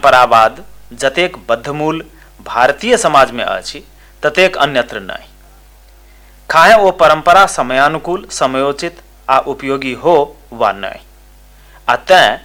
परंपरावाद जतेक बद्धमूल भारतीय समाज में अछि ततेक अन्यत्र नहीं। खाहे ओ परंपरा समयानुकूल, समयोचित आ उपयोगी हो वा नहीं। अतः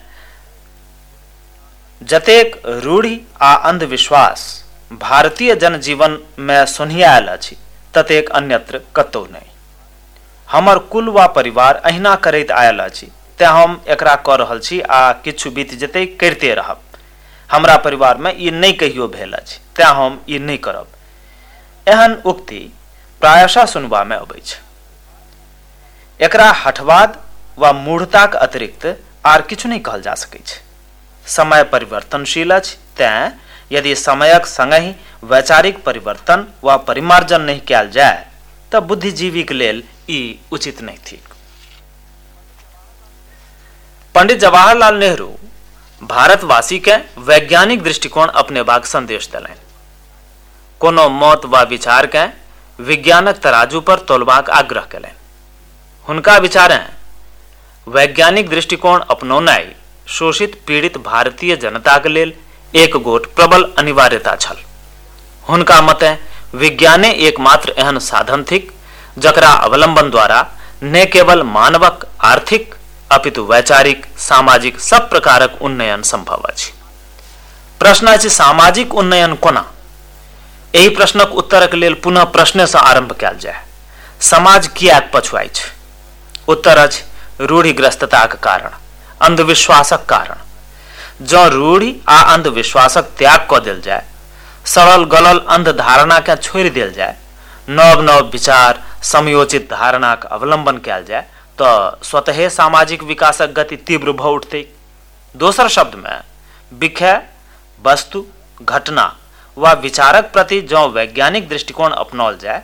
जतेक रूढ़ि आ अंधविश्वास भारतीय जनजीवन में सुनियाल अछि ततेक अन्यत्र कतौ नहीं। हमर कुल वा परिवार अहिना करैत आयल अछि तें हम एकरा कऽ रहल छी आ किछु बीत जेतै करिते रहब। हमरा परिवार में ई नहीं कहियो भेल अछि तें हम ई नहीं करब। एहन उक्ति प्रायशः सुनबा में अबै छै। एकरा हठवाद वा मूढ़ताक अतिरिक्त आर किछु नहीं कहल जा सकै छै। समय परिवर्तनशील अछि तें यदि समयक संगहि वैचारिक परिवर्तन वा परिमार्जन नहीं कयल जाय तऽ बुद्धिजीवीक लेल ई उचित नहीं थिक। पंडित जवाहरलाल नेहरू भारतवासी के वैज्ञानिक दृष्टिकोण अपनेबाक संदेश देलनि। कोनो मत वा विचार के विज्ञानक तराजू पर तोलबाक आग्रह केलनि। हुनका विचारें वैज्ञानिक दृष्टिकोण अपनौनाइ शोषित पीड़ित भारतीय जनताक लेल एक गोट प्रबल अनिवार्यता छल। हुनका मते विज्ञाने एकमात्र एहन साधन थिक जकरा अवलंबन द्वारा न केवल मानवक आर्थिक अपितु वैचारिक, सामाजिक सब प्रकारक उन्नयन संभव अछि। प्रश्न अछि सामाजिक उन्नयन कोना? एहि प्रश्नक उत्तरक लेल पुनः प्रश्न से आरंभ कयल जाय। समाज कियाक पछुआइ छै? उत्तर अछि रूढ़िग्रस्तताक कारण, अंधविश्वासक कारण। जँ रूढ़ि आ अंधविश्वासक त्याग कऽ देल जाय, सड़ल गलल अंध धारणा के छोड़ि देल जाय, नव नव विचार समयोचित धारणाक अवलंबन कयल जाय तऽ स्वतः सामाजिक विकासक गति तीव्र भऽ उठतै। दोसर शब्द में विषय, वस्तु, घटना वा विचारक प्रति जँ वैज्ञानिक दृष्टिकोण अपनाओल जाय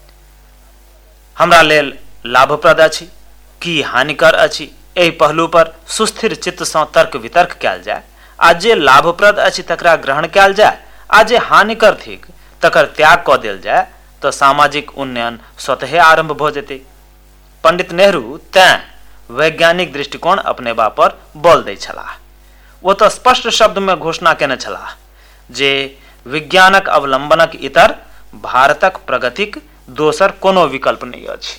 हमरा लेल लाभप्रद अछि कि हानिकर अछि, एहि पहलू पर सुस्थिर चित्त सँ तर्क वितर्क कयल जाय आ जे लाभप्रद अछि तकरा ग्रहण कयल जाय आ जे हानिकर थिक तकर त्याग कऽ देल जाय तऽ सामाजिक उन्नयन स्वतः आरंभ भऽ जेतै। पंडित नेहरू तें वैज्ञानिक दृष्टिकोण अपनेबा पर बल दै छलाह। ओ तऽ स्पष्ट शब्द में घोषणा केने छलाह जे विज्ञानक अवलंबनक इतर भारतक प्रगतिक दोसर कोनो विकल्प नहीं अछि।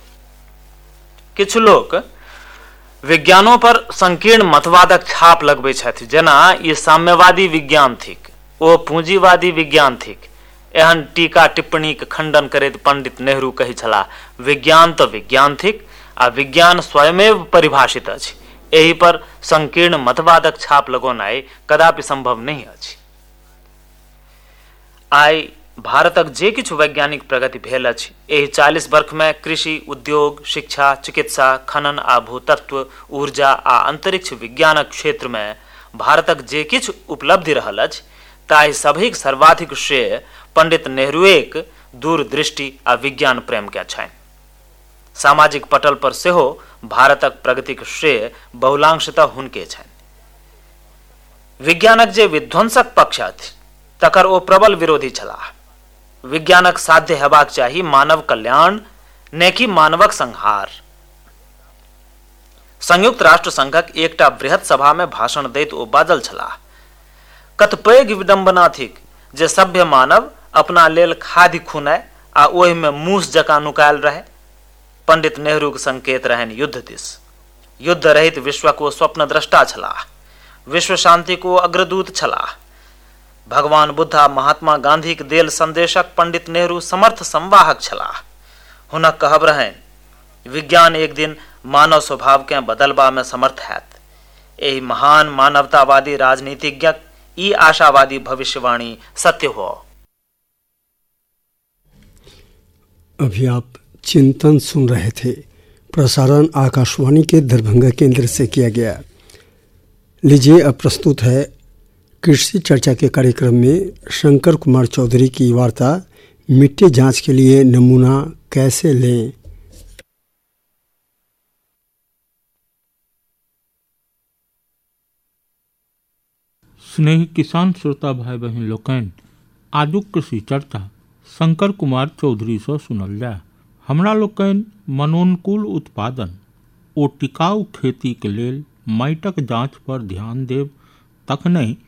किछु लोक विज्ञानों पर संकीर्ण मतवादक छाप लगबै छथि, जेना ई साम्यवादी विज्ञान थिक, ओ पूंजीवादी विज्ञान थिक। एहन टीका टिप्पणीक खंडन करैत पंडित नेहरू कही छलाह, विज्ञान तऽ विज्ञान थिक आ विज्ञान स्वयमेव परिभाषित अछि। एहि पर संकीर्ण मतवादक छाप लगौनाइ कदापि संभव नहीं अछि। आइ भारतक जे किछु वैज्ञानिक प्रगति भेल अछि, एहि 40 वर्ष में कृषि, उद्योग, शिक्षा, चिकित्सा, खनन आ भूतत्व, ऊर्जा आ अंतरिक्ष विज्ञानक क्षेत्र में भारतक जे किछु उपलब्धि रहल अछि ताहि सभीक सर्वाधिक श्रेय पंडित नेहरूएक दूरदृष्टि आ विज्ञान प्रेम के छनि। सामाजिक पटल पर सेहो भारतक प्रगतिक श्रेय बहुलांशतः हुनके छनि। विज्ञानक जे विध्वंसक पक्ष अछि तकर ओ प्रबल विरोधी छलाह। विज्ञानक साध्य हेबाक चाही मानव कल्याण, ने कि मानवक संहार। संयुक्त राष्ट्र संघक एकटा बृहत सभा में भाषण दैत ओ बाजल छलाह, कत पैघ विडंबना थिक जे सभ्य मानव अपना लेल खादि खुनाय आ ओहि में मूस जकाँ नुकायल रहे। पंडित नेहरू के संकेत रहनि युद्ध दिस। युद्ध रहित विश्वक ओ स्वप्न द्रष्टा छलाह, विश्व शांति को अग्रदूत छलाह। भगवान बुद्ध आ महात्मा गांधी के देल संदेशक पंडित नेहरू समर्थ संवाहक छलाह। हुनक कहब रहनि, विज्ञान एक दिन मानव स्वभाव के बदलबा में समर्थ हैत। एहि महान मानवतावादी राजनीतिज्ञक ई आशावादी भविष्यवाणी सत्य हो। अभी आप चिंतन सुन रहे थे। प्रसारण आकाशवाणी के दरभंगा केंद्र से किया गया। लीजिए अब प्रस्तुत है कृषि चर्चा के कार्यक्रम में शंकर कुमार चौधरी की वार्ता, मिट्टी जांच के लिए नमूना कैसे लें। स्नेही किसान श्रोता भाई बहन लोकनि, आजुक कृषि चर्चा शंकर कुमार चौधरी से सुनल जाय। हमरा लोकनि मनोनुकूल उत्पादन ओ टिकाऊ खेती के लेल माटिक जांच पर ध्यान देब, तखनहि